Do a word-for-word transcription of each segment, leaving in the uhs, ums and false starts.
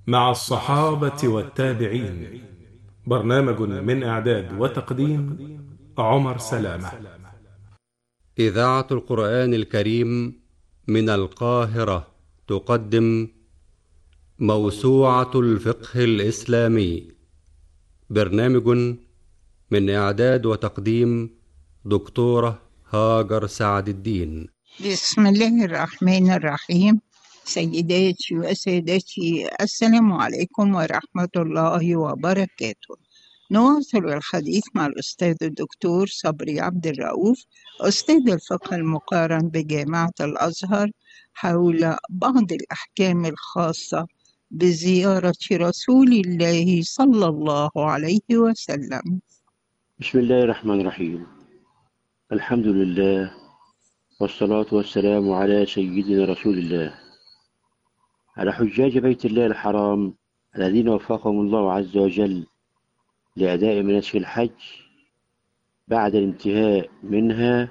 مع الصحابة والتابعين. برنامج من إعداد وتقديم عمر سلامة. إذاعة القرآن الكريم من القاهرة تقدم موسوعة الفقه الإسلامي. برنامج من إعداد وتقديم دكتورة هاجر سعد الدين. بسم الله الرحمن الرحيم. سيداتي وسادتي، السلام عليكم ورحمة الله وبركاته. نواصل الحديث مع الأستاذ الدكتور صبري عبد الرؤوف، أستاذ الفقه المقارن بجامعة الأزهر، حول بعض الأحكام الخاصة بزيارة رسول الله صلى الله عليه وسلم. بسم الله الرحمن الرحيم. الحمد لله والصلاة والسلام على سيدنا رسول الله، على حجاج بيت الله الحرام الذين وفقهم الله عز وجل لأداء مناسك الحج. بعد الانتهاء منها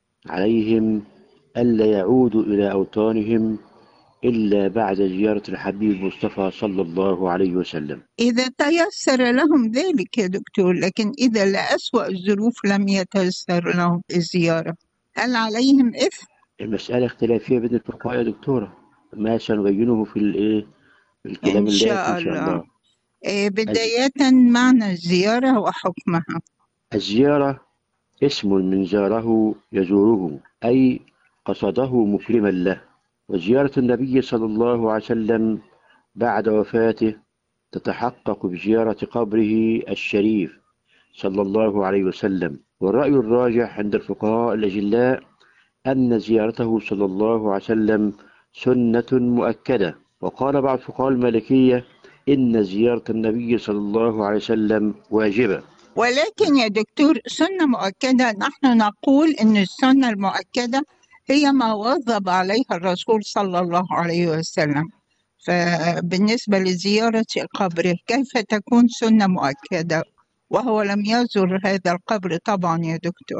عليهم ألا يعودوا إلى أوطانهم إلا بعد زيارة الحبيب المصطفى صلى الله عليه وسلم، إذا تيسر لهم ذلك يا دكتور، لكن إذا لأسوأ الظروف لم يتيسر لهم الزيارة، هل عليهم إثم؟ المسألة اختلافية بين الفقهاء يا دكتورة، ما سنبينه في الإيه في الكلام إن اللاتي شاء إن شاء الله. الله. إيه، بداية معنى الزيارة وحكمها. الزيارة اسم من زاره يزوره، أي قصده مكرما له. وزيارة النبي صلى الله عليه وسلم بعد وفاته تتحقق بزيارة قبره الشريف صلى الله عليه وسلم. والرأي الراجح عند الفقهاء الأجلاء أن زيارته صلى الله عليه وسلم سنة مؤكدة. وقال بعض فقهاء المالكية إن زيارة النبي صلى الله عليه وسلم واجبة. ولكن يا دكتور، سنة مؤكدة، نحن نقول إن السنة المؤكدة هي ما واظب عليها الرسول صلى الله عليه وسلم. فبالنسبة لزيارة قبره كيف تكون سنة مؤكدة وهو لم يزر هذا القبر طبعا يا دكتور؟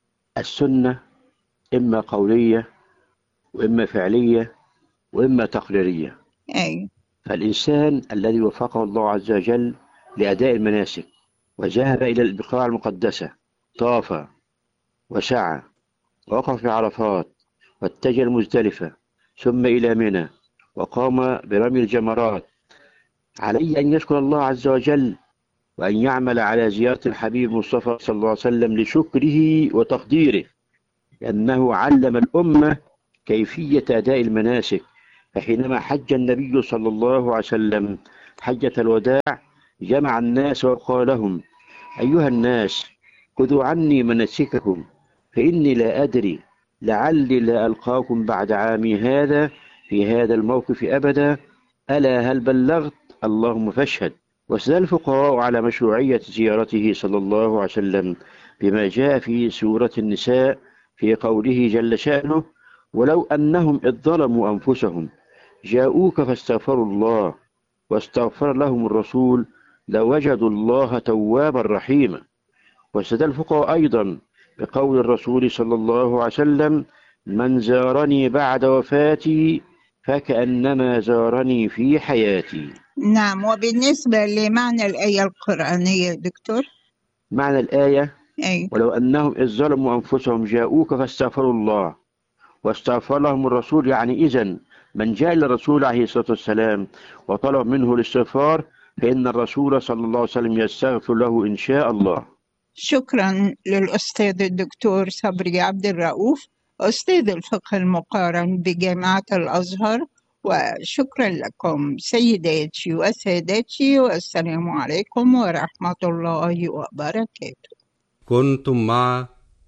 السنة إما قولية وإما فعلية وإما تقريرية. أي. فالإنسان الذي وفقه الله عز وجل لأداء المناسك وذهب إلى البقاع المقدسة، طاف وسعى ووقف في عرفات واتجه المزدلفة ثم إلى منى وقام برمي الجمرات، عليه أن يشكر الله عز وجل وأن يعمل على زيارة الحبيب المصطفى صلى الله عليه وسلم لشكره وتقديره، لأنه علم الأمة كيفية أداء المناسك. فحينما حج النبي صلى الله عليه وسلم حجة الوداع جمع الناس وقال لهم: أيها الناس، خذوا عني مناسككم، فإني لا أدري لعلي لا ألقاكم بعد عامي هذا في هذا الموقف أبدا، ألا هل بلغت؟ اللهم فاشهد. واستدل الفقهاء على مشروعية زيارته صلى الله عليه وسلم بما جاء في سورة النساء في قوله جل شأنه: ولو أنهم إذ ظلموا أنفسهم جاءوك فاستغفروا الله واستغفر لهم الرسول لوجدوا الله توابا رحيما. واستدل الفقهاء أيضا بقول الرسول صلى الله عليه وسلم: من زارني بعد وفاتي فكأنما زارني في حياتي. نعم. وبالنسبة لمعنى الآية القرآنية دكتور؟ معنى الآية: أي. ولو أنهم إذ ظلموا أنفسهم جاءوك فاستغفروا الله واستغفر لهم الرسول، يعني إذن من جاء إلى الرسول عليه الصلاة والسلام وطلب منه الاستغفار فإن الرسول صلى الله عليه وسلم يستغفر له إن شاء الله. شكرا للأستاذ الدكتور صبري عبد الرؤوف، أستاذ الفقه المقارن بجامعة الأزهر، وشكرا لكم سيداتي وسادتي، والسلام عليكم ورحمة الله وبركاته. كنتم مع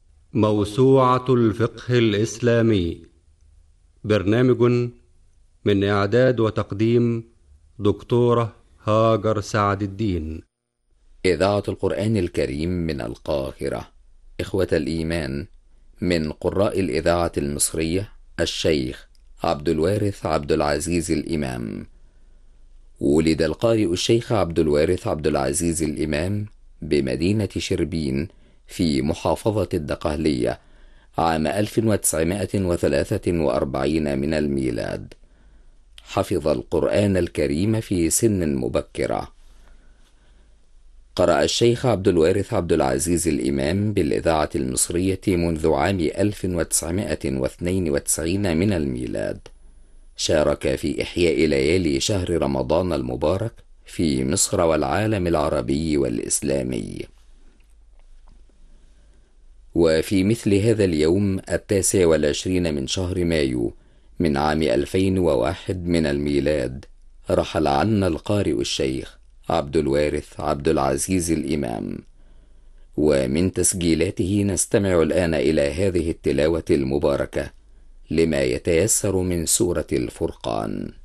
موسوعة الفقه الإسلامي، برنامج من إعداد وتقديم دكتورة هاجر سعد الدين. إذاعة القرآن الكريم من القاهرة. إخوة الإيمان، من قراء الإذاعة المصرية الشيخ عبد الوارث عبد العزيز الإمام. ولد القارئ الشيخ عبد الوارث عبد العزيز الإمام بمدينة شربين في محافظة الدقهلية عام ألف وتسعمائة وثلاثة وأربعين من الميلاد، حفظ القرآن الكريم في سن مبكرة. قرأ الشيخ عبد الوارث عبد العزيز الإمام بالإذاعة المصرية منذ عام ألف وتسعمائة واثنين وتسعين من الميلاد. شارك في إحياء ليالي شهر رمضان المبارك في مصر والعالم العربي والإسلامي. وفي مثل هذا اليوم التاسع والعشرين من شهر مايو من عام ألفين وواحد من الميلاد رحل عنا القارئ الشيخ عبد الوارث عبد العزيز الإمام. ومن تسجيلاته نستمع الآن إلى هذه التلاوة المباركة لما يتيسر من سورة الفرقان.